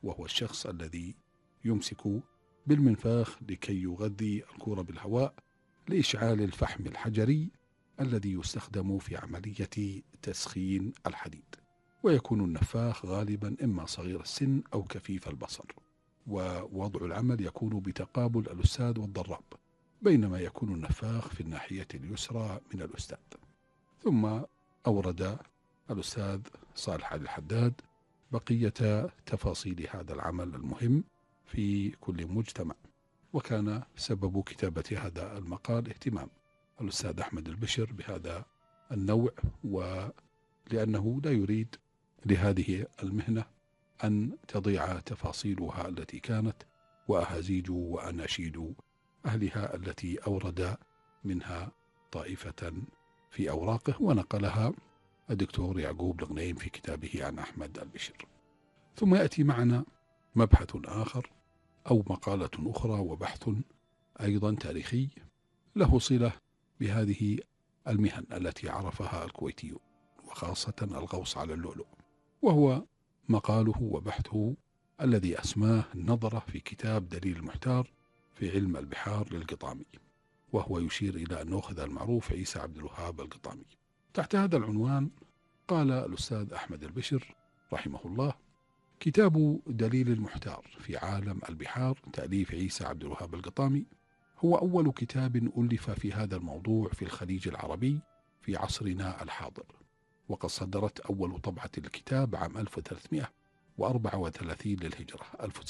وهو الشخص الذي يمسك بالمنفاخ لكي يغذي الكرة بالهواء لإشعال الفحم الحجري الذي يستخدم في عملية تسخين الحديد. ويكون النفاخ غالبا إما صغير السن أو كفيف البصر. ووضع العمل يكون بتقابل الأستاذ والضراب، بينما يكون النفاخ في الناحية اليسرى من الأستاذ. ثم أورد الأستاذ صالح علي الحداد بقية تفاصيل هذا العمل المهم في كل مجتمع. وكان سبب كتابة هذا المقال اهتمام الأستاذ أحمد البشر بهذا النوع، ولأنه لا يريد لهذه المهنة أن تضيع تفاصيلها التي كانت، وأهازيج وأناشيد أهلها التي أورد منها طائفة في أوراقه، ونقلها الدكتور يعقوب الغنيم في كتابه عن أحمد البشر. ثم يأتي معنا مبحث آخر أو مقالة أخرى وبحث أيضا تاريخي له صلة بهذه المهن التي عرفها الكويتيون، وخاصة الغوص على اللؤلؤ، وهو مقاله وبحثه الذي أسماه النظرة في كتاب دليل المحتار في علم البحار للقطامي، وهو يشير إلى الناخذ المعروف عيسى عبد الوهاب القطامي. تحت هذا العنوان قال الأستاذ أحمد البشر رحمه الله: كتاب دليل المحتار في عالم البحار تأليف عيسى عبد الوهاب القطامي هو أول كتاب ألف في هذا الموضوع في الخليج العربي في عصرنا الحاضر، وقد صدرت أول طبعة الكتاب عام 1334 للهجرة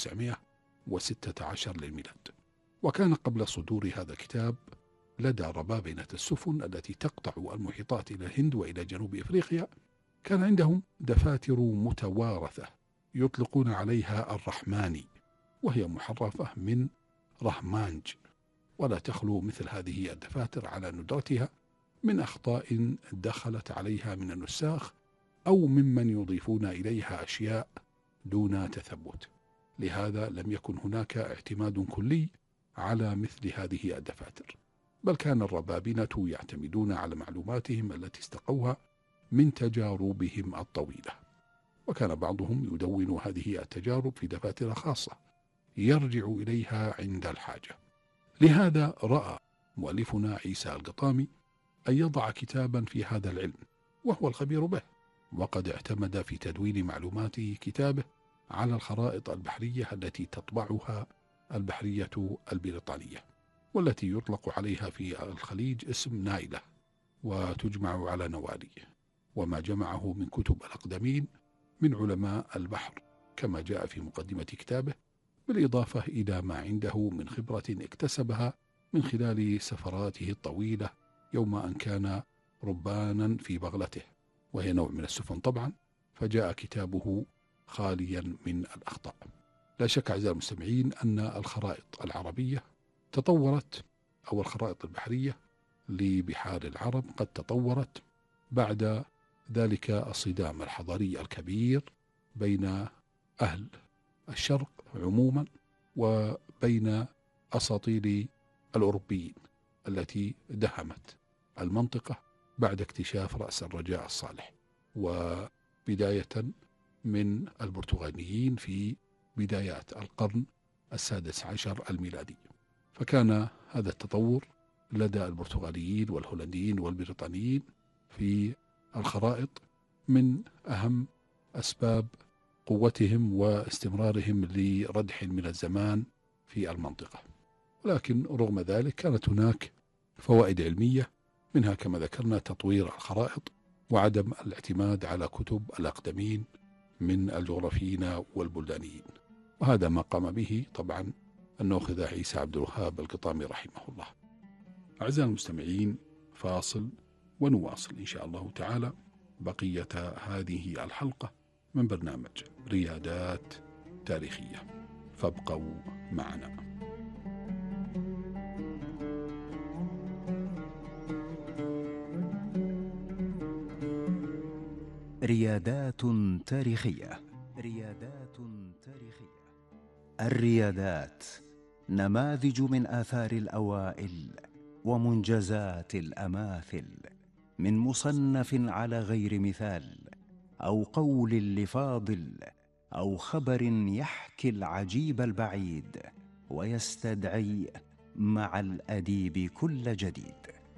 1916 للميلاد. وكان قبل صدور هذا الكتاب لدى ربابنة السفن التي تقطع المحيطات إلى الهند وإلى جنوب إفريقيا كان عندهم دفاتر متوارثة يطلقون عليها الرحماني، وهي محرفة من رحمانج، ولا تخلو مثل هذه الدفاتر على ندرتها من أخطاء دخلت عليها من النساخ أو ممن يضيفون إليها أشياء دون تثبت. لهذا لم يكن هناك اعتماد كلي على مثل هذه الدفاتر، بل كان الربابنة يعتمدون على معلوماتهم التي استقوها من تجاربهم الطويلة، وكان بعضهم يدون هذه التجارب في دفاتر خاصة يرجع إليها عند الحاجة. لهذا رأى مؤلفنا عيسى القطامي أن يضع كتابا في هذا العلم وهو الخبير به، وقد اعتمد في تدوين معلومات كتابه على الخرائط البحرية التي تطبعها البحرية البريطانية، والتي يطلق عليها في الخليج اسم نايلة، وتجمع على نوالي، وما جمعه من كتب الأقدمين من علماء البحر كما جاء في مقدمة كتابه، بالإضافة إلى ما عنده من خبرة اكتسبها من خلال سفراته الطويلة يوم أن كان ربانا في بغلته، وهي نوع من السفن طبعا، فجاء كتابه خاليا من الأخطاء. لا شك أعزائي المستمعين أن الخرائط العربية تطورت، أو الخرائط البحرية لبحار العرب قد تطورت بعد ذلك الصدام الحضاري الكبير بين أهل الشرق عموما وبين أساطيل الأوروبيين التي دهمت المنطقة بعد اكتشاف رأس الرجاء الصالح، وبداية من البرتغاليين في بدايات القرن السادس عشر الميلادي. فكان هذا التطور لدى البرتغاليين والهولنديين والبريطانيين في الخرائط من أهم أسباب قوتهم واستمرارهم لردح من الزمان في المنطقة. ولكن رغم ذلك كانت هناك فوائد علمية، منها كما ذكرنا تطوير الخرائط وعدم الاعتماد على كتب الأقدمين من الجغرافيين والبلدانيين، وهذا ما قام به طبعا الناخذ عيسى عبد الوهاب القطامي رحمه الله. أعزائي المستمعين، فاصل ونواصل إن شاء الله تعالى بقية هذه الحلقة من برنامج ريادات تاريخية، فابقوا معنا. ريادات تاريخية. الريادات نماذج من آثار الأوائل ومنجزات الأماثل، من مصنف على غير مثال أو قول لفاضل أو خبر يحكي العجيب البعيد ويستدعي مع الأديب كل جديد.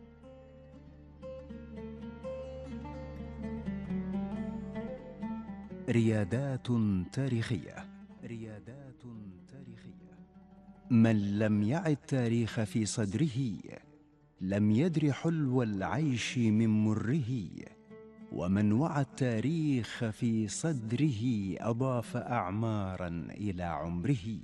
ريادات تاريخية. ريادات تاريخية. من لم يعد التاريخ في صدره لم يدر حلو العيش من مره، ومن وعى التاريخ في صدره أضاف أعماراً إلى عمره.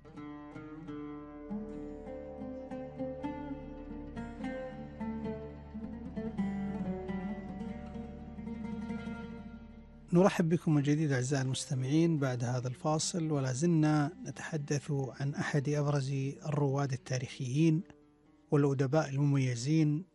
نرحب بكم من جديد أعزائي المستمعين بعد هذا الفاصل، ولا زلنا نتحدث عن أحد أبرز الرواد التاريخيين والأدباء المميزين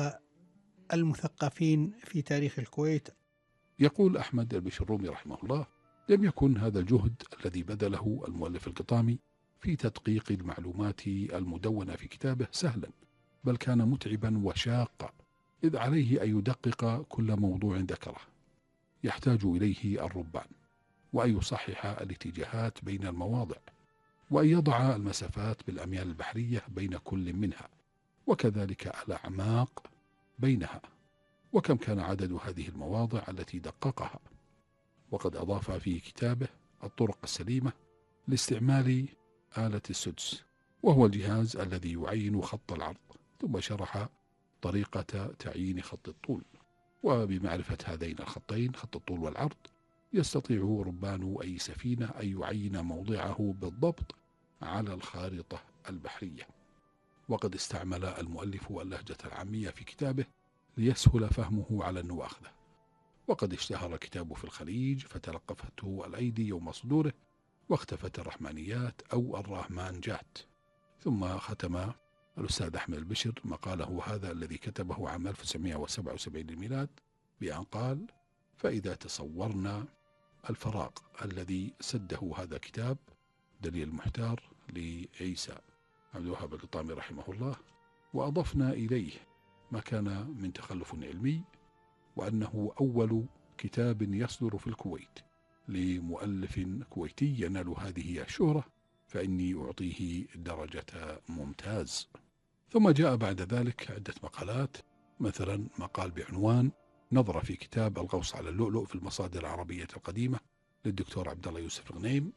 والمثقفين في تاريخ الكويت. يقول أحمد البشر الرومي رحمه الله: لم يكن هذا الجهد الذي بذله المؤلف القطامي في تدقيق المعلومات المدونة في كتابه سهلا، بل كان متعبا وشاقا، إذ عليه أن يدقق كل موضوع ذكره يحتاج إليه الربان، وأن يصحح الاتجاهات بين المواضع، وأن يضع المسافات بالأميال البحرية بين كل منها، وكذلك الأعماق بينها، وكم كان عدد هذه المواضع التي دققها. وقد أضاف في كتابه الطرق السليمة لاستعمال آلة السدس، وهو الجهاز الذي يعين خط العرض، ثم شرح طريقة تعيين خط الطول. وبمعرفة هذين الخطين، خط الطول والعرض، يستطيع ربان أي سفينة أن يعين موضعه بالضبط على الخارطة البحرية. وقد استعمل المؤلف اللهجة العامية في كتابه ليسهل فهمه على النواخذة، وقد اشتهر كتابه في الخليج فتلقفته الأيدي يوم صدوره، واختفت الرحمانيات أو الرحمانجات. ثم ختم الأستاذ أحمد البشر مقاله هذا الذي كتبه عام 1977 للميلاد بأن قال: فإذا تصورنا الفراغ الذي سده هذا كتاب دليل المحتار لعيسى عبد الوهاب القطامي رحمه الله، وأضفنا إليه ما كان من تخلف علمي، وأنه أول كتاب يصدر في الكويت لمؤلف كويتي ينال هذه الشهرة، فإني أعطيه درجة ممتاز. ثم جاء بعد ذلك عدة مقالات، مثلا مقال بعنوان نظرة في كتاب الغوص على اللؤلؤ في المصادر العربية القديمة للدكتور عبد الله يوسف الغنيم،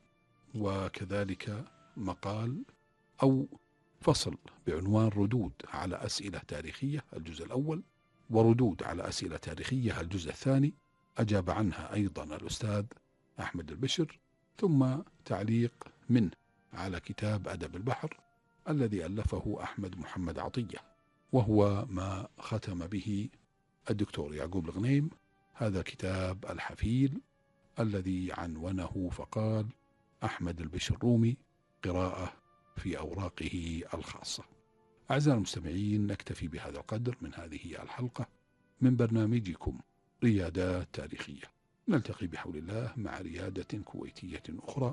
وكذلك مقال أو فصل بعنوان ردود على أسئلة تاريخية الجزء الأول، وردود على أسئلة تاريخية الجزء الثاني، أجاب عنها أيضا الأستاذ أحمد البشر. ثم تعليق منه على كتاب أدب البحر الذي ألفه أحمد محمد عطية، وهو ما ختم به الدكتور يعقوب الغنيم هذا كتاب الحفيل الذي عنونه فقال: أحمد البشر الرومي، قراءة في أوراقه الخاصة. أعزائي المستمعين، نكتفي بهذا القدر من هذه الحلقة من برنامجكم ريادات تاريخية. نلتقي بحول الله مع ريادة كويتية أخرى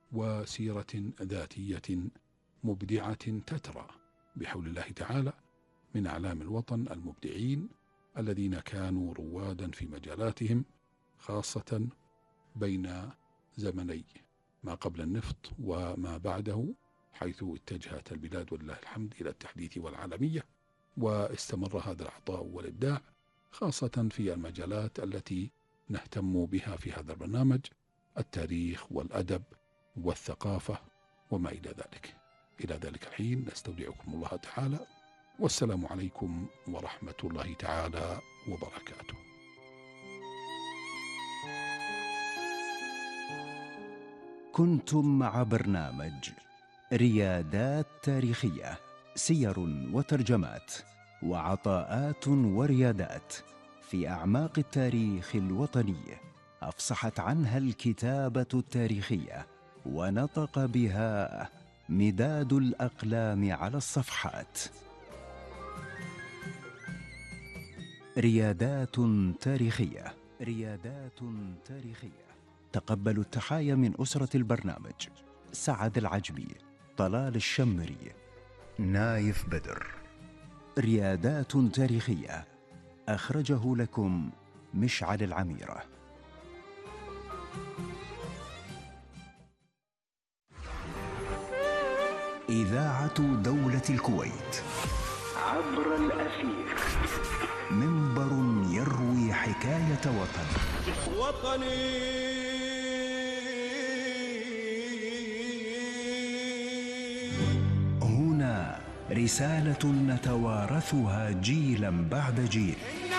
وسيرة ذاتية مبدعة تترى بحول الله تعالى من أعلام الوطن المبدعين الذين كانوا روادا في مجالاتهم، خاصة بين زمني ما قبل النفط وما بعده، حيث اتجهت البلاد ولله الحمد إلى التحديث والعالمية، واستمر هذا العطاء والإبداع خاصة في المجالات التي نهتم بها في هذا البرنامج: التاريخ والأدب والثقافة وما إلى ذلك. إلى ذلك الحين نستودعكم الله تعالى، والسلام عليكم ورحمة الله تعالى وبركاته. كنتم مع برنامج ريادات تاريخية، سير وترجمات وعطاءات وريادات في أعماق التاريخ الوطني، أفصحت عنها الكتابة التاريخية ونطق بها مداد الأقلام على الصفحات. ريادات تاريخية. ريادات تاريخية. تقبلوا التحايا من أسرة البرنامج: سعد العجمي، طلال الشمري، نايف بدر. ريادات تاريخية أخرجه لكم مشعل العميرة. إذاعة دولة الكويت عبر الأثير. منبر يروي حكاية وطن. وطني هنا رسالة نتوارثها جيلا بعد جيل.